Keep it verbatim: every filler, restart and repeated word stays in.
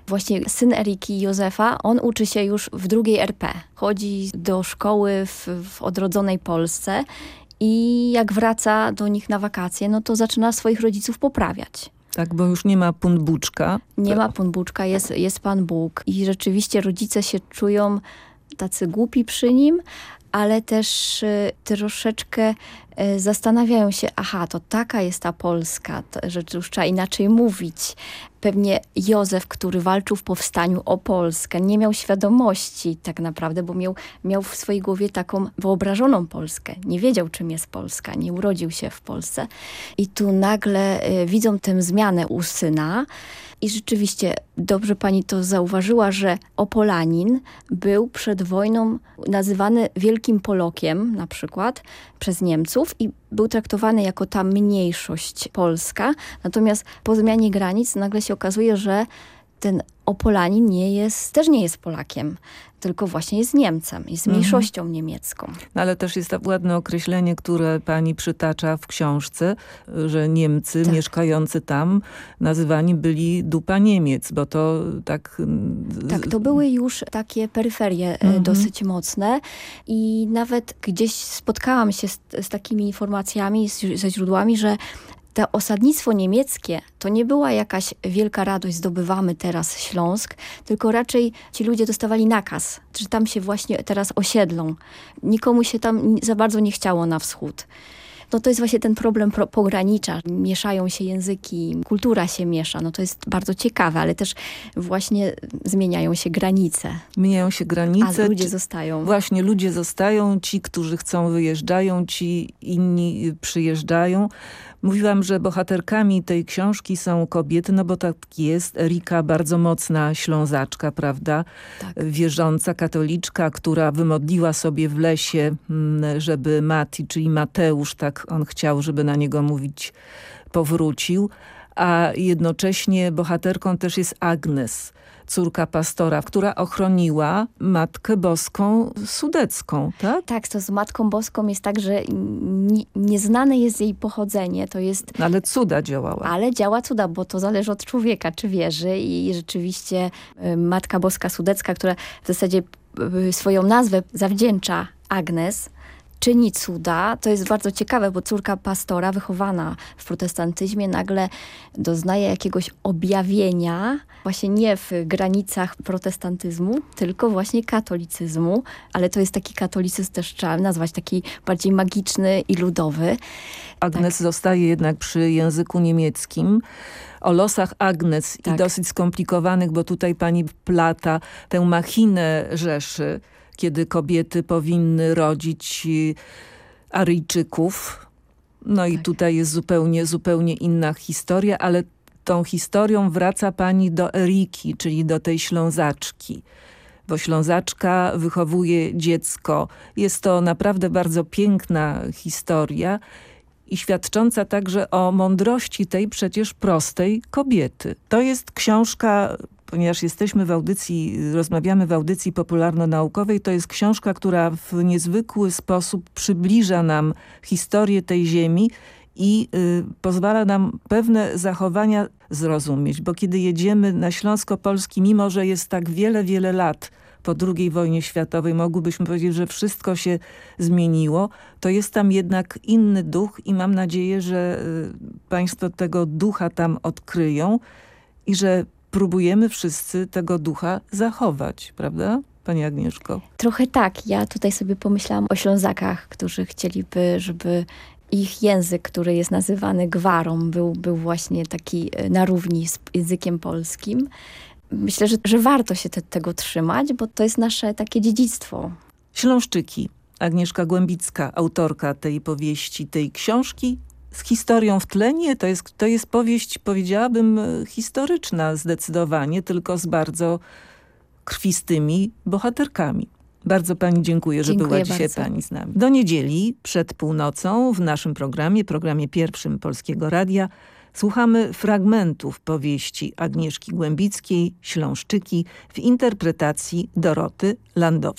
Właśnie syn Eriki, Józefa, on uczy się już w drugiej er pe. Chodzi do szkoły w, w odrodzonej Polsce i jak wraca do nich na wakacje, no to zaczyna swoich rodziców poprawiać. Tak, bo już nie ma Pan Buczka. Nie ma Pan Buczka, jest, jest Pan Bóg. I rzeczywiście rodzice się czują tacy głupi przy nim, ale też y, troszeczkę y, zastanawiają się, aha, to taka jest ta Polska, to, że już trzeba inaczej mówić. Pewnie Józef, który walczył w powstaniu o Polskę, nie miał świadomości tak naprawdę, bo miał, miał w swojej głowie taką wyobrażoną Polskę. Nie wiedział, czym jest Polska, nie urodził się w Polsce. I tu nagle y, widzą tę zmianę u syna. I rzeczywiście dobrze pani to zauważyła, że Opolanin był przed wojną nazywany Wielkim Polokiem na przykład przez Niemców i był traktowany jako ta mniejszość polska. Natomiast po zmianie granic nagle się okazuje, że ten Opolanin nie jest, też nie jest Polakiem, tylko właśnie jest Niemcem, jest mniejszością mhm. niemiecką. No, ale też jest to ładne określenie, które pani przytacza w książce, że Niemcy tak. mieszkający tam nazywani byli dupa Niemiec, bo to tak... Tak, to były już takie peryferie mhm. dosyć mocne i nawet gdzieś spotkałam się z, z takimi informacjami, z, ze źródłami, że to osadnictwo niemieckie to nie była jakaś wielka radość, zdobywamy teraz Śląsk, tylko raczej ci ludzie dostawali nakaz, że tam się właśnie teraz osiedlą. Nikomu się tam za bardzo nie chciało na wschód. No to jest właśnie ten problem pogranicza. Mieszają się języki, kultura się miesza. No to jest bardzo ciekawe, ale też właśnie zmieniają się granice. Zmieniają się granice. A ludzie zostają. Właśnie, ludzie zostają. Ci, którzy chcą, wyjeżdżają. Ci inni przyjeżdżają. Mówiłam, że bohaterkami tej książki są kobiety, no bo tak jest. Erika, bardzo mocna Ślązaczka, prawda? Tak. Wierząca katoliczka, która wymodliła sobie w lesie, żeby Mati, czyli Mateusz, tak on chciał, żeby na niego mówić, powrócił. A jednocześnie bohaterką też jest Agnes, córka pastora, która ochroniła Matkę Boską Sudecką, tak? Tak, to z Matką Boską jest tak, że nie, nieznane jest jej pochodzenie. To jest... Ale cuda działała. Ale działa cuda, bo to zależy od człowieka, czy wierzy. I rzeczywiście y, Matka Boska Sudecka, która w zasadzie y, swoją nazwę zawdzięcza Agnes, czyni cuda. To jest bardzo ciekawe, bo córka pastora wychowana w protestantyzmie nagle doznaje jakiegoś objawienia, właśnie nie w granicach protestantyzmu, tylko właśnie katolicyzmu, ale to jest taki katolicyzm też trzeba nazwać taki bardziej magiczny i ludowy. Agnes tak. zostaje jednak przy języku niemieckim. O losach Agnes tak. i dosyć skomplikowanych, bo tutaj pani plata tę machinę Rzeszy, kiedy kobiety powinny rodzić Aryjczyków. No tak. i tutaj jest zupełnie, zupełnie inna historia, ale tą historią wraca pani do Eriki, czyli do tej Ślązaczki. Bo Ślązaczka wychowuje dziecko. Jest to naprawdę bardzo piękna historia i świadcząca także o mądrości tej przecież prostej kobiety. To jest książka... Ponieważ jesteśmy w audycji, rozmawiamy w audycji popularno-naukowej, to jest książka, która w niezwykły sposób przybliża nam historię tej ziemi i y, pozwala nam pewne zachowania zrozumieć. Bo kiedy jedziemy na Śląsko-Polski, mimo że jest tak wiele, wiele lat po drugiej wojnie światowej, mogłybyśmy powiedzieć, że wszystko się zmieniło, to jest tam jednak inny duch i mam nadzieję, że y, państwo tego ducha tam odkryją i że próbujemy wszyscy tego ducha zachować, prawda, pani Agnieszko? Trochę tak. Ja tutaj sobie pomyślałam o Ślązakach, którzy chcieliby, żeby ich język, który jest nazywany gwarą, był, był właśnie taki na równi z językiem polskim. Myślę, że, że warto się te, tego trzymać, bo to jest nasze takie dziedzictwo. Śląszczyki. Agnieszka Głębicka, autorka tej powieści, tej książki, z historią w tle. Nie, to jest, to jest powieść, powiedziałabym, historyczna zdecydowanie, tylko z bardzo krwistymi bohaterkami. Bardzo pani dziękuję, że dziękuję była dzisiaj bardzo. pani z nami. Do niedzieli przed północą w naszym programie, programie pierwszym Polskiego Radia, słuchamy fragmentów powieści Agnieszki Głębickiej, Śląszczyki w interpretacji Doroty Landowskiej.